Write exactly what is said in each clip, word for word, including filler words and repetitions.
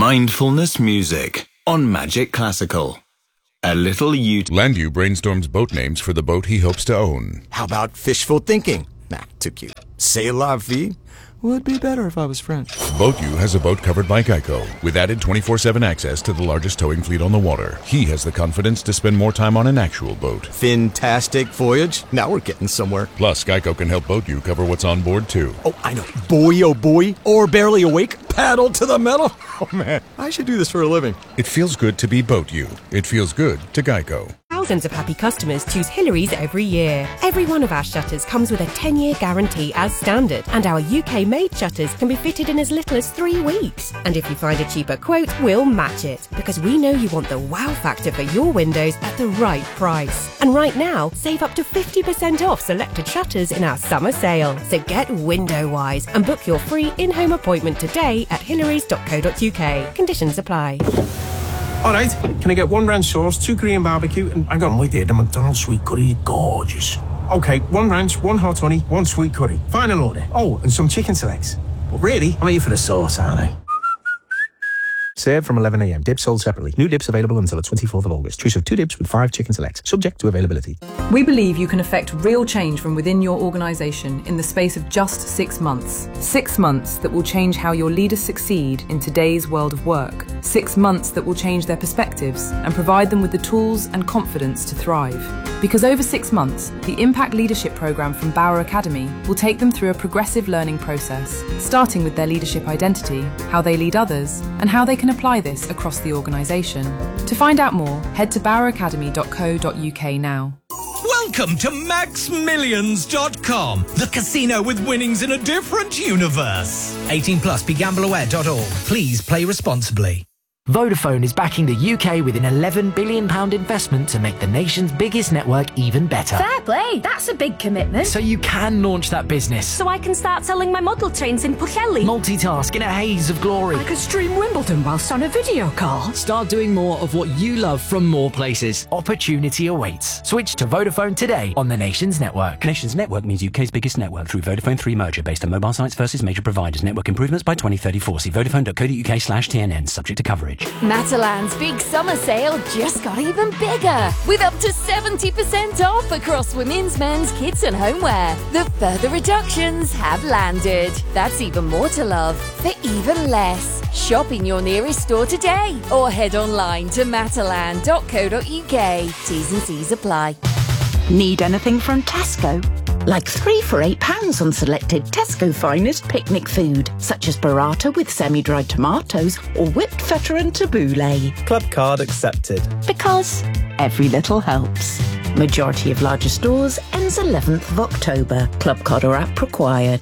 Mindfulness music on Magic Classical. A little you... Landu brainstorms boat names for the boat he hopes to own. How about fishful thinking? Nah, too cute. C'est la vie? Would be better if I was French. BoatU has a boat covered by Geico, with added twenty-four seven access to the largest towing fleet on the water. He has the confidence to spend more time on an actual boat. Fantastic voyage. Now we're getting somewhere. Plus, Geico can help BoatU cover what's on board, too. Oh, I know. Boy, oh boy. Or barely awake. Paddle to the metal. Oh, man. I should do this for a living. It feels good to be BoatU. It feels good to Geico. Thousands of happy customers choose Hillary's every year. Every one of our shutters comes with a ten-year guarantee as standard, and our U K-made shutters can be fitted in as little as three weeks. And if you find a cheaper quote, we'll match it, because we know you want the wow factor for your windows at the right price. And right now, save up to fifty percent off selected shutters in our summer sale. So get window-wise and book your free in-home appointment today at hillarys dot co dot U K. Conditions apply. All right, can I get one ranch sauce, two Korean barbecue, and hang on, wait there, the McDonald's sweet curry, gorgeous. Okay, one ranch, one hot honey, one sweet curry. Final order. Oh, and some chicken selects. But really, I'm here for the sauce, aren't I? Served from eleven a m. Dips sold separately. New dips available until the twenty-fourth of August. Choose of two dips with five chicken selects. Subject to availability. We believe you can effect real change from within your organisation in the space of just six months. Six months that will change how your leaders succeed in today's world of work. Six months that will change their perspectives and provide them with the tools and confidence to thrive. Because over six months, the Impact Leadership Programme from Bauer Academy will take them through a progressive learning process, starting with their leadership identity, how they lead others, and how they can apply this across the organisation. To find out more, head to bauer academy dot co dot U K now. Welcome to max millions dot com, the casino with winnings in a different universe. eighteen plus, be gamble aware dot org. Please play responsibly. Vodafone is backing the U K with an eleven billion pounds investment to make the nation's biggest network even better. Fair play, that's a big commitment. So you can launch that business. So I can start selling my model trains in Pwllheli. Multitask in a haze of glory. I could stream Wimbledon whilst on a video call. Start doing more of what you love from more places. Opportunity awaits. Switch to Vodafone today on the nation's network. Nation's network means U K's biggest network through Vodafone three merger based on mobile sites versus major providers. Network improvements by twenty thirty-four. See vodafone dot co dot U K slash T N N. Subject to coverage. Matalan's big summer sale just got even bigger, with up to seventy percent off across women's, men's, kids and homeware. The further reductions have landed. That's even more to love for even less. Shop in your nearest store today or head online to matalan dot co dot U K. T's and C's apply. Need anything from Tesco? Like three for eight pounds on selected Tesco finest picnic food, such as burrata with semi-dried tomatoes or whipped feta and tabbouleh. Club card accepted. Because every little helps. Majority of larger stores ends eleventh of October. Club card or app required.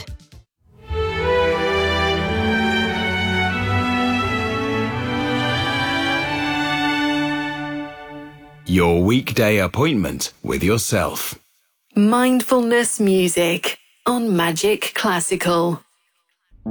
Your weekday appointment with yourself. Mindfulness music on Magic Classical.